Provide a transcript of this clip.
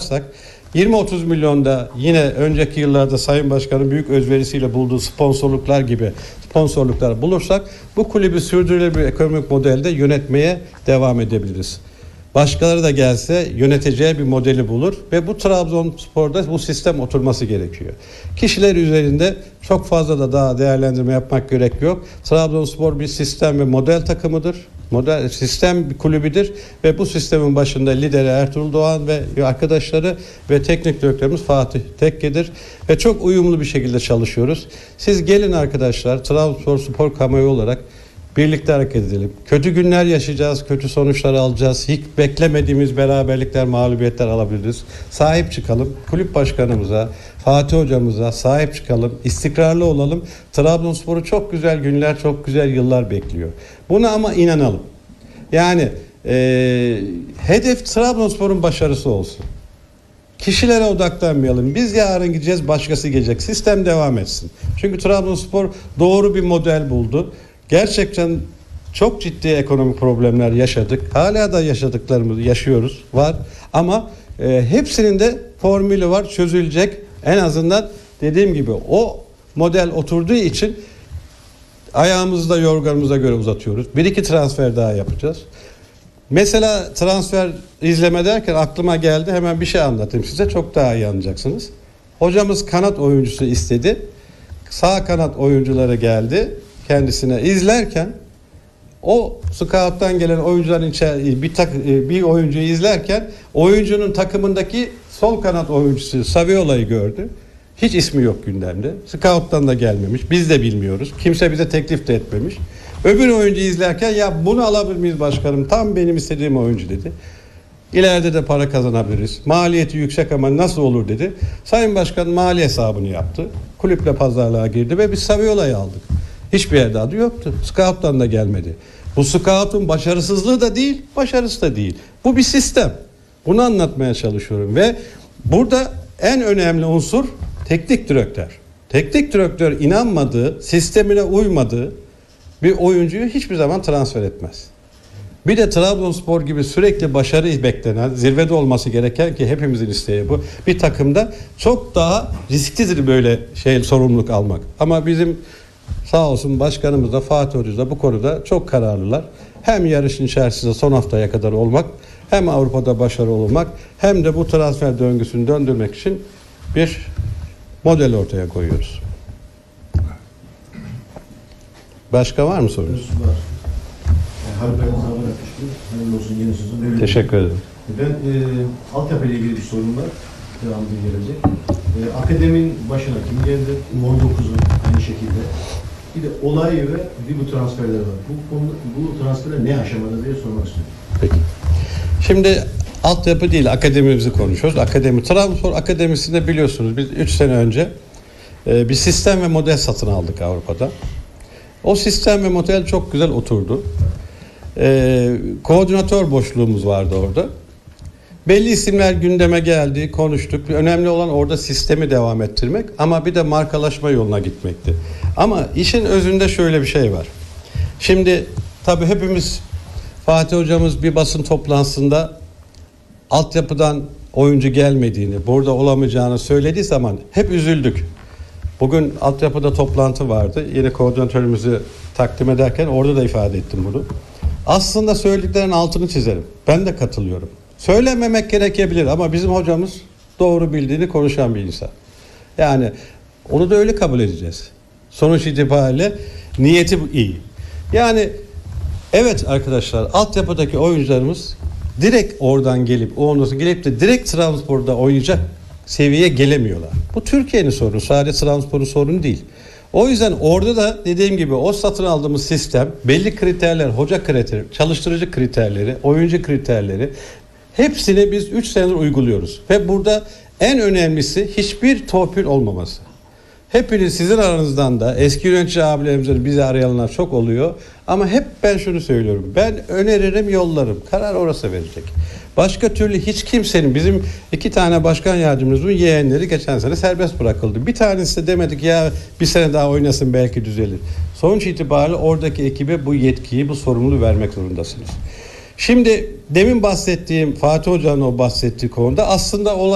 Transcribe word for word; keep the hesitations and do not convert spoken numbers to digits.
yaparsak yirmi otuz milyonda yine önceki yıllarda Sayın Başkan'ın büyük özverisiyle bulduğu sponsorluklar gibi sponsorluklar bulursak bu kulübü sürdürülebilir bir ekonomik modelde yönetmeye devam edebiliriz. Başkaları da gelse yöneteceği bir modeli bulur ve bu Trabzonspor'da bu sistem oturması gerekiyor. Kişiler üzerinde çok fazla da daha değerlendirme yapmak gerek yok. Trabzonspor bir sistem ve model takımıdır. Model sistem bir kulübüdür ve bu sistemin başında lideri Ertuğrul Doğan ve arkadaşları ve teknik direktörümüz Fatih Tekke'dir ve çok uyumlu bir şekilde çalışıyoruz. Siz gelin arkadaşlar, Trabzonspor spor kamuoyu olarak birlikte hareket edelim. Kötü günler yaşayacağız, kötü sonuçlar alacağız. Hiç beklemediğimiz beraberlikler, mağlubiyetler alabiliriz. Sahip çıkalım. Kulüp başkanımıza, Fatih hocamıza sahip çıkalım. İstikrarlı olalım. Trabzonspor'u çok güzel günler, çok güzel yıllar bekliyor. Buna ama inanalım. Yani e, hedef Trabzonspor'un başarısı olsun. Kişilere odaklanmayalım. Biz yarın gideceğiz, başkası gelecek. Sistem devam etsin. Çünkü Trabzonspor doğru bir model buldu. Gerçekten çok ciddi ekonomik problemler yaşadık. Hala da yaşadıklarımızı yaşıyoruz. Var. Ama e, hepsinin de formülü var. Çözülecek. En azından dediğim gibi o model oturduğu için ayağımızı da yorganımıza göre uzatıyoruz. Bir iki transfer daha yapacağız. Mesela transfer izleme derken aklıma geldi. Hemen bir şey anlatayım size. Çok daha iyi anlayacaksınız. Hocamız kanat oyuncusu istedi. Sağ kanat oyuncuları geldi kendisine. İzlerken o scout'tan gelen oyuncuların içeri, bir, tak, bir oyuncuyu izlerken oyuncunun takımındaki sol kanat oyuncusu Saviola'yı gördü. Hiç ismi yok gündemde. Scout'tan da gelmemiş. Biz de bilmiyoruz. Kimse bize teklif de etmemiş. Öbür oyuncuyu izlerken ya bunu alabilir miyiz başkanım? Tam benim istediğim oyuncu dedi. İleride de para kazanabiliriz. Maliyeti yüksek ama nasıl olur dedi. Sayın Başkan mali hesabını yaptı. Kulüple pazarlığa girdi ve biz Saviola'yı aldık. Hiçbir yerde adı yoktu. Scout'tan da gelmedi. Bu Scout'un başarısızlığı da değil, başarısı da değil. Bu bir sistem. Bunu anlatmaya çalışıyorum ve burada en önemli unsur teknik direktör. Teknik direktör inanmadığı, sistemine uymadığı bir oyuncuyu hiçbir zaman transfer etmez. Bir de Trabzonspor gibi sürekli başarı beklenen, zirvede olması gereken ki hepimizin isteği bu. Bir takımda çok daha risklidir böyle şey sorumluluk almak. Ama bizim sağ olsun başkanımız da Fatih Hoca da bu konuda çok kararlılar. Hem yarışın içerisinde son haftaya kadar olmak, hem Avrupa'da başarılı olmak, hem de bu transfer döngüsünü döndürmek için bir model ortaya koyuyoruz. Başka var mı sorunuz? Var. Hayırlı olsun yeni sözüm. Teşekkür ederim. Ben e, altyapı ile ilgili bir sorun var. Devamlı gelecek. E, akademinin başına kim geldi? on dokuzu aynı şekilde. Bir de olay ve bir bu transferler var. Bu konuda bu transferler ne aşamada diye sormak istiyorum. Peki. Şimdi altyapı değil, akademimizi konuşuyoruz. Akademi, Trabzonspor Akademisi'nde biliyorsunuz biz üç sene önce e, bir sistem ve model satın aldık Avrupa'da. O sistem ve model çok güzel oturdu. E, koordinatör boşluğumuz vardı orada. Belli isimler gündeme geldi, konuştuk. Önemli olan orada sistemi devam ettirmek ama bir de markalaşma yoluna gitmekti. Ama işin özünde şöyle bir şey var. Şimdi tabii hepimiz Fatih hocamız bir basın toplantısında altyapıdan oyuncu gelmediğini, burada olamayacağını söylediği zaman hep üzüldük. Bugün altyapıda toplantı vardı. Yine koordinatörümüzü takdim ederken orada da ifade ettim bunu. Aslında söylediklerinin altını çizerim. Ben de katılıyorum. Söylememek gerekebilir ama bizim hocamız doğru bildiğini konuşan bir insan. Yani onu da öyle kabul edeceğiz. Sonuç itibariyle niyeti iyi. Yani evet arkadaşlar, altyapıdaki oyuncularımız direkt oradan gelip o ondan gelip de direkt Trabzonspor'da oynayacak seviyeye gelemiyorlar. Bu Türkiye'nin sorunu, sadece Trabzonspor'un sorunu değil. O yüzden orada da dediğim gibi o satın aldığımız sistem belli kriterler, hoca kriteri, çalıştırıcı kriterleri, oyuncu kriterleri hepsini biz üç senedir uyguluyoruz. Ve burada en önemlisi hiçbir torpil olmaması. Hepiniz sizin aranızdan da eski yönetici abilerimizin bizi arayanlar çok oluyor. Ama hep ben şunu söylüyorum. Ben öneririm, yollarım. Karar orası verecek. Başka türlü hiç kimsenin, bizim iki tane başkan yardımcımızın yeğenleri geçen sene serbest bırakıldı. Bir tanesi de demedik ya bir sene daha oynasın belki düzelir. Sonuç itibariyle oradaki ekibe bu yetkiyi, bu sorumluluğu vermek zorundasınız. Şimdi demin bahsettiğim Fatih Hoca'nın o bahsettiği konuda aslında olay